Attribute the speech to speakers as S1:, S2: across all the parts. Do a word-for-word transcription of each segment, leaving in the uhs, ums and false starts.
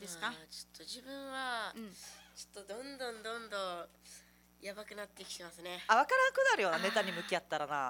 S1: ですか？
S2: ちょっと自分は、うん、ちょっとどんどんどんどんやばくなってきてますね。
S3: あ、分からんくなるようなネタに向き合ったらな。
S2: はい、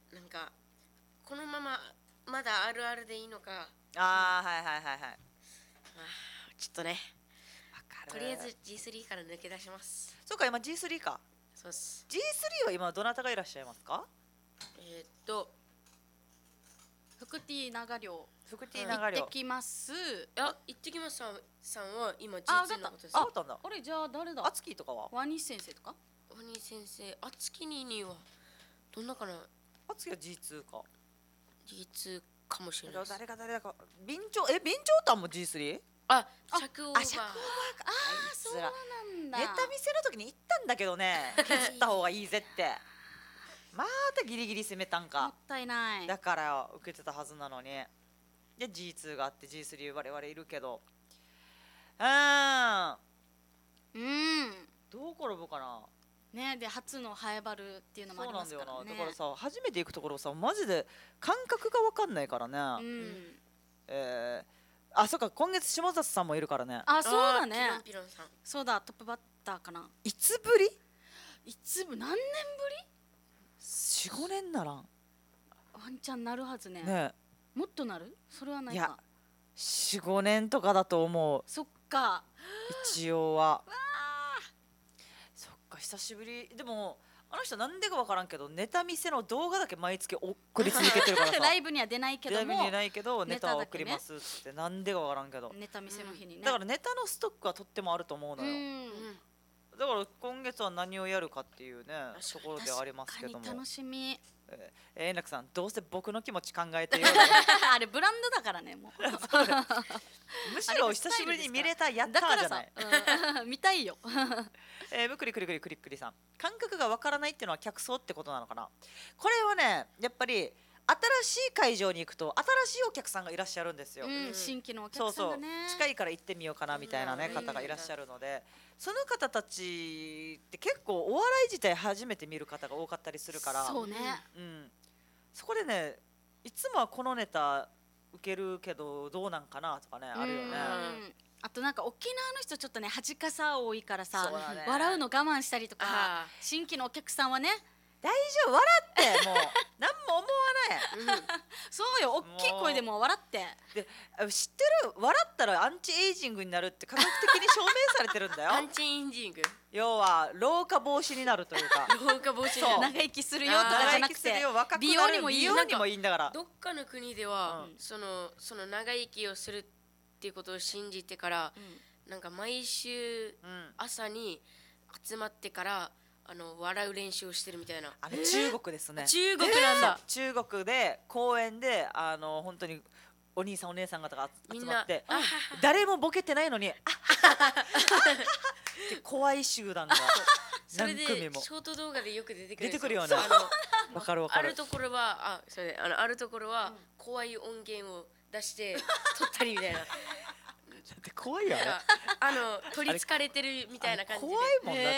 S2: なんかこのまままだあるあるでいいのか。
S3: あー、はいはいはいはい。まあ、
S2: ちょっとね、とりあえず ジースリー から抜け出します。
S3: そうか、今 ジースリー か。
S2: そうっす。
S3: ジースリー は今どなたがいらっしゃいますか？
S2: えー、っと
S1: 福 T 長寮
S3: 福 T 長寮
S1: 行ってきます。
S2: あ、行ってきますさんさんは今 ジーツー のことです。
S3: あ、あったんだ。
S1: あれ、じゃあ誰だ？
S3: あつきとかは？
S1: ワニ先生とか？
S2: ワニ先生、あつきににはどんなかな。
S3: あつきは ジーツー か。
S2: ジーツー かもしれないです。
S3: 誰が誰だか。備長、え、備長炭も ジースリー？
S2: あ、尺オーバー。
S3: あ、尺オーバーか。
S1: ああ、そうなんだ。
S3: ネタ見せの時に言ったんだけどね、削った方がいいぜってまたギリギリ攻めたんか。
S1: もったいない。
S3: だから受けてたはずなのに。で ジーツー があって ジースリー 我々いるけど、うーん
S1: うん
S3: どう転ぶかな
S1: ね。で初のハエバルっていうのもありますからね。
S3: そうなんだよな。だからさ、初めて行くところさ、マジで感覚が分かんないからね。うん、えー、あ、そっか、今月下里さんもいるからね。
S1: あ、そうだね。
S2: ピロンピロンさん。
S1: そうだ、トップバッターかな。
S3: いつぶり？
S1: いつぶ何年ぶり？
S3: よん、ごねんならん。
S1: ワンチャンなるはずね。
S3: ね、
S1: もっとなる？それはないか。
S3: いや、よん、ごねんとかだと思う。
S1: そっか。
S3: 一応は。そっか、久しぶり。でもあの人なんでか分からんけど、ネタ見せの動画だけ毎月送り続けてるからさ。
S1: ライブには出ないけども。
S3: ライブには出ないけどネタは送りますっつって、なんでか分からんけど。
S1: ネタ見せの日にね。
S3: だからネタのストックはとってもあると思うのよ。だから今月は何をやるかっていうねところではありますけども。
S1: 楽しみ。
S3: えー、円楽さん、どうせ僕の気持ち考えてよ。
S1: あれブランドだからね、もう。
S3: むしろ久しぶりに見れた、やったーじゃない。
S1: 見たいよ。
S3: えー、ぶくりくりくりくりくりさん、感覚がわからないっていうのは客層ってことなのかな。これはね、やっぱり新しい会場に行くと新しいお客さんがいらっしゃるんですよ。
S1: うん、新規のお客さんがね。
S3: そうそう、近いから行ってみようかなみたいなね、方がいらっしゃるので、その方たちって結構お笑い自体初めて見る方が多かったりするから。
S1: そうね、
S3: うん、そこでね、いつもはこのネタ受けるけどどうなんかなとかね、あるよね。
S1: あとなんか沖縄の人ちょっとね、恥かさ多いからさ、ね、笑うの我慢したりとか、新規のお客さんはね、
S3: 大丈夫、笑ってもう何も思わない、
S1: うん、そうよ、大きい声でも笑って。
S3: で、知ってる？笑ったらアンチエイジングになるって科学的に証明されてるんだよ。
S2: アンチエイジング、
S3: 要は老化防止になるというか、
S2: 老化防止、
S1: 長生きするよとかじゃなくて、美容にもいい、
S3: 美容にもいいんだから。
S2: どっかの国では、うん、そのその長生きをするっていうことを信じてから、うん、なんか毎週朝に集まってから、あの笑う練習をしてるみたいな。
S3: あの中国ですね。
S2: 中国なんだ。
S3: 中国で公園で、あの本当にお兄さんお姉さん方が集まって、誰もボケてないのに、あって怖い集団が何組も。
S2: ショート動画でよく出てくる。
S3: 出てくるよね。わかるわかる。
S2: あるところは、あ、それあのあるところは怖い音源を出して撮ったりみたいな。だ
S3: って怖いよね。
S2: あの取りつかれてるみたいな感じで。
S3: 怖いもんだって。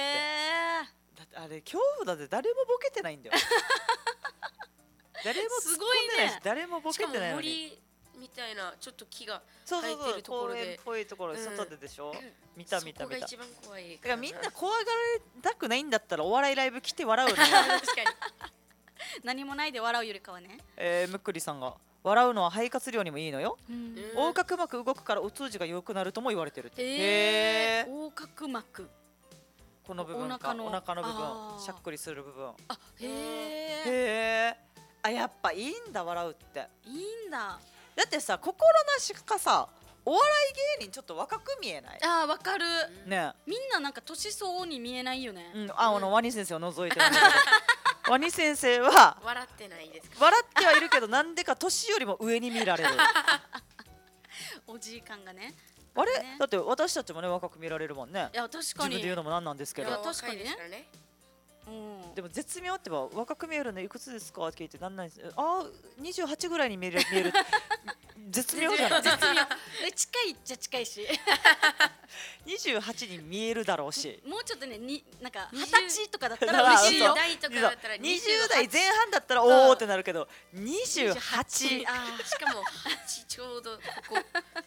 S3: だってあれ恐怖だって、誰もボケてないんだよ。誰も突っ込んでないし、誰もボケてないのに。
S2: しかも森みたいなちょっと木が生えてるところで、
S3: 公園っぽいところで外ででしょ。見た見た見た。
S2: そこが一番怖い。
S3: だからみんな怖がられたくないんだったらお笑いライブ来て笑うの。確
S2: かに。
S1: 何もないで笑うよりかはね。
S3: えー、むっくりさんが笑うのは肺活量にもいいのよ。横隔膜動くからお通じが良くなるとも言われてるって。
S1: へえ。横隔膜。
S3: この部分か、お腹の部分、しゃっくりする部分。
S1: あ、へえ。
S3: へえ。あ、やっぱいいんだ、笑うって。
S1: いいんだ。
S3: だってさ、心なしかさ、お笑い芸人ちょっと若く見えない？
S1: あ、わかる。
S3: ね。
S1: みんななんか年相応に見えないよね。
S3: うん、あ、あのワニ先生を除いてるんだけど。ワニ先生は
S2: 笑ってないですか？
S3: 笑ってはいるけど、なんでか年よりも上に見られる。
S1: おじい感がね。
S3: あれ、だって私たちもね、若く見られるもんね。
S1: いや、確かに。
S3: 自分で言うのもなんなんですけど。
S1: いや、確かにね。
S3: でも絶妙ってば、若く見えるのいくつですかって聞いて、なんなんです。あ、にじゅうはちぐらいに見える。見える絶妙じゃない。
S1: 絶妙。近いっちゃ近いし。
S3: にじゅうはちに見えるだろうし。
S1: もうちょっとね、になんか二十歳とかだったら嬉しいよ。
S3: にじゅうだいぜん半だったらおおってなるけど、にじゅうはち。
S2: あ、しかもはちちょうどここ